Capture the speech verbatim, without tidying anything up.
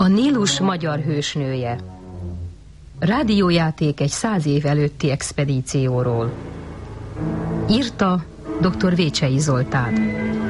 Nílus magyar hősnője. Rádiójáték egy száz év előtti expedícióról. Írta dr. Vécsei Zoltán.